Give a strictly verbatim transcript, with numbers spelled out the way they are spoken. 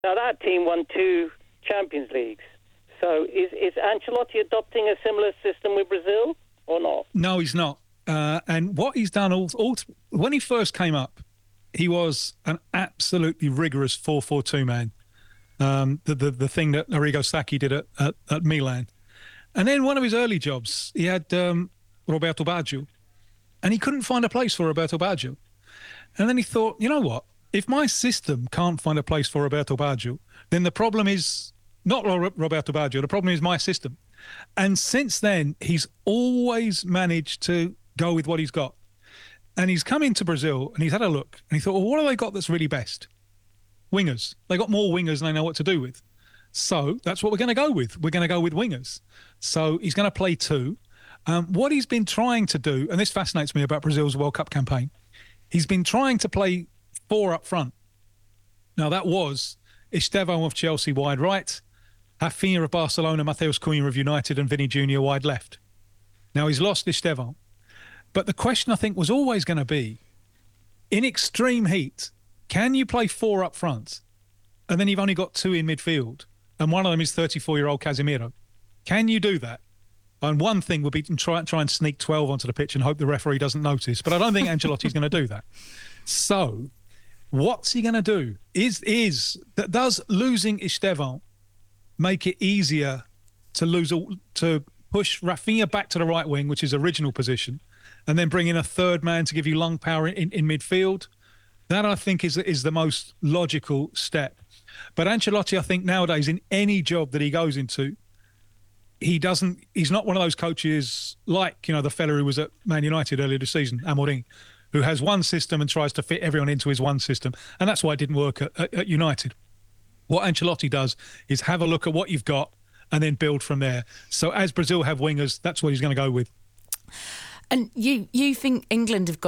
Now, that team won two Champions Leagues. So is, is Ancelotti adopting a similar system with Brazil or not? No, he's not. Uh, and what he's done, all, all when he first came up, he was an absolutely rigorous four four two man. Um, the, the the thing that Arrigo Sacchi did at, at, at Milan. And then one of his early jobs, he had um, Roberto Baggio. And he couldn't find a place for Roberto Baggio. And then he thought, you know what? If my system can't find a place for Roberto Baggio, then the problem is not Roberto Baggio, the problem is my system. And since then, he's always managed to go with what he's got. And he's come into Brazil and he's had a look and he thought, well, what have they got that's really best? Wingers. They got more wingers than they know what to do with. So that's what we're going to go with. We're going to go with wingers. So he's going to play two. Um, what he's been trying to do, and this fascinates me about Brazil's World Cup campaign, he's been trying to play four up front. Now, that was Estevão of Chelsea wide right, Rafinha of Barcelona, Mateus Cunha of United, and Vinny Junior wide left. Now, he's lost Estevão. But the question, I think, was always going to be, in extreme heat, can you play four up front and then you've only got two in midfield and one of them is thirty-four-year-old Casemiro? Can you do that? And one thing would be to try, try and sneak twelve onto the pitch and hope the referee doesn't notice. But I don't think Ancelotti's going to do that. So what's he going to do? Is is that does losing Estevão make it easier to lose to push Rafinha back to the right wing, which is original position, and then bring in a third man to give you lung power in, in midfield? That, I think, is is the most logical step. But Ancelotti, I think, nowadays, in any job that he goes into, he doesn't. He's not one of those coaches like, you know, the fella who was at Man United earlier this season, Amorim, who has one system and tries to fit everyone into his one system. And that's why it didn't work at, at, at United. What Ancelotti does is have a look at what you've got and then build from there. So as Brazil have wingers, that's what he's going to go with. And you, you think England have got